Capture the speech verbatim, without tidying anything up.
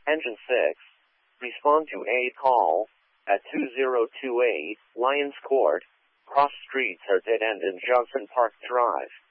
Engine six. Respond to a call at two zero two eight Lions Court. Cross streets are dead end in Johnson Park Drive.